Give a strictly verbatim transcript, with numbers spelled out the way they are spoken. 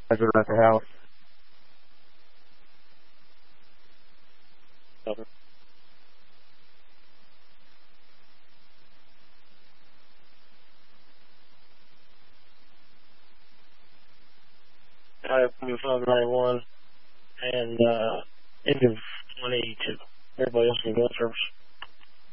Guys are at the house. Over. I have five ninety-one and uh, end of one eighty-two. Everybody else can go first.